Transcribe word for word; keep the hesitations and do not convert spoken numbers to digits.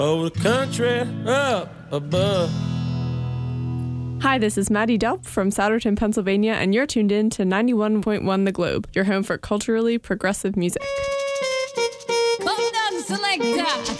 over the country up above. Hi, this is Maddie Delp from Souderton, Pennsylvania, and you're tuned in to ninety-one point one The Globe, your home for culturally progressive music. Come down, selector.